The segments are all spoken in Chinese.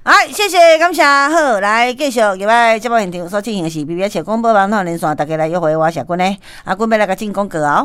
哎，谢谢，感谢。好，来继续入来节目现场所进行的是 BBS 广播网络连线，大家来约会我是君呢。君要来个进广告哦。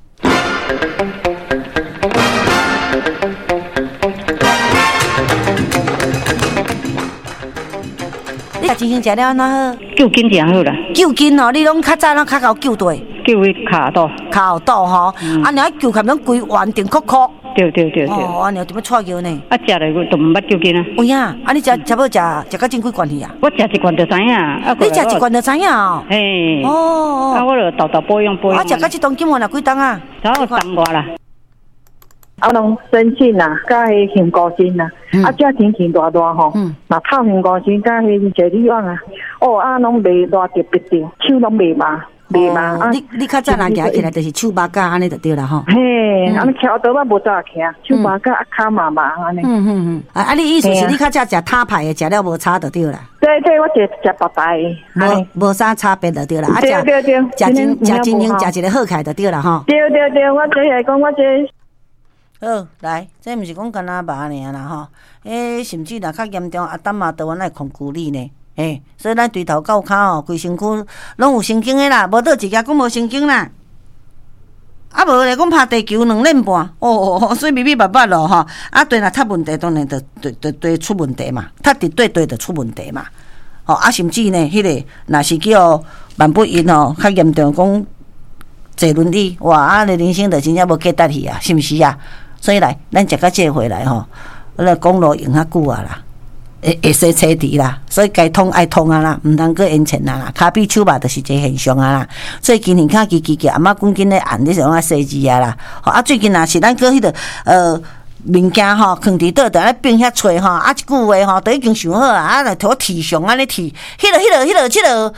你甲进行食了安怎好？ 救筋就好啦。 救筋哦，你拢较早拢较够救对。 救迄卡肚。卡肚吼，啊，你救含拢规完整壳壳。 对。 哦，安尼点要错叫呢？ 啊，食了都毋捌救筋啊。 有影，啊，你食要食到真几罐去啊？ 我食一罐就知影。 你食一罐就知影哦。 嘿。 哦。 啊，我就豆豆保养。 啊，食到这当今晚若几档啊？ 然后当外啦。 啊，拢生荇啦，甲迄杏膏精啦，啊，这甜大吼，那泡杏膏精甲迄啫喱丸啊，哦，啊，拢袂偌特别着，手拢袂麻。啊！ 你较早人行起来就是手麻甲安尼就对啦吼。 嘿，安尼翘倒我无早行，手麻甲啊骹麻安尼。 啊，你意思是你较早食他牌的，食了无差就对啦。 对，我食白白的， 无啥差别就对啦。啊， 对， 食真用，食一个好开就对啦吼。 对，我这来讲，我这。 好，来，这毋是讲干那麻尔啦吼，甚至若较严重，阿胆嘛，倒阮来控制你呢。所以咱对头到骹吼，规身躯拢有神经的啦，无倒一件讲无神经啦。啊，无来讲拍地球2年半，所以密麻咯吼。啊，对若出问题，当然对出问题嘛，他对就出问题嘛。啊，甚至呢，迄个若是叫万不因吼，较严重讲坐轮椅，哇，啊，你人生就真正无价值去啊，是毋是啊？所以来，咱食到这回来吼，那公路用较久啊啦。会洗车底啦，所以该通爱通啊啦，毋通搁延前啦，骹比手麻就是一个现象啊啦。最近耳卡叽，阿妈赶紧咧按，你是用啊洗字啊啦。啊，最近若是咱搁迄个物件吼，放伫倒，在咧冰遐吹吼，啊一句话吼，都已经想好啊，啊来图提上安尼提，迄个，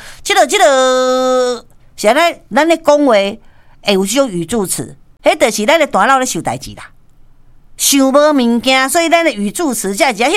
是安尼，咱咧讲话会有这种语助词，迄就是咱咧大脑咧想代志啦。想无物件，所以咱的语助词才是迄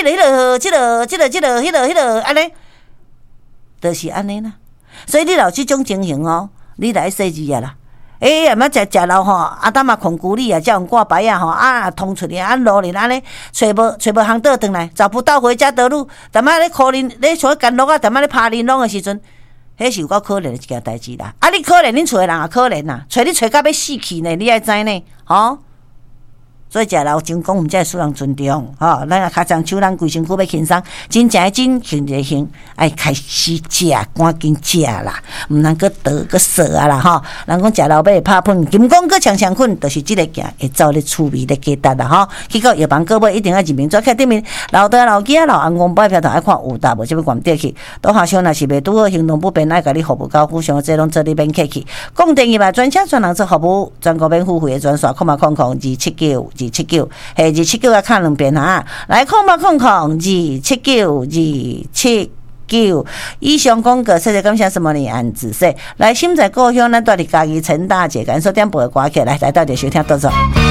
个，安尼，就是安尼啦。所以你有这种情形哦，你来洗字啊啦。阿妈食老吼，啊当嘛控制你啊，叫人挂牌啊吼，啊通出去啊路哩安尼，找无行倒转来，找不到回家的路，淡仔咧可怜咧像干路啊，淡仔咧拍玲珑的时阵，迄是有够可怜的一件代志啦。啊，你可怜，恁厝的人也可怜呐，找你找到要死去呢，你爱知呢，吼。所以食老真讲，毋才会使人尊重，吼！咱也较长手，咱规身躯要轻松，真正真轻就轻，爱开始食，赶紧食啦，毋通搁倒搁说啊啦，吼！人讲食老尾会拍喷，金讲搁强困，就是即个件会走咧趣味咧价值啦，吼！结果药房各位一定要入面，抓起顶面，老大老囝老红光摆票头爱看有搭无，即要关底去。到学校若是袂拄好行动不便，爱甲你服务到互相，这拢做你免客气。讲电话专车专人做服务，全国免付费的专线，279，嘿，279啊，看2遍哈，来279，以上广告，谢谢感谢什么呢？安子说，来心在故乡，咱住伫嘉义陈大姐，感受点播的歌曲，来到就收听到这。